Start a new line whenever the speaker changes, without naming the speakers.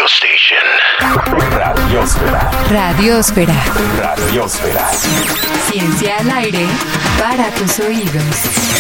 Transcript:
radio station. Radiosfera.
Radiosfera.
Radiosfera.
Ciencia al aire para tus oídos.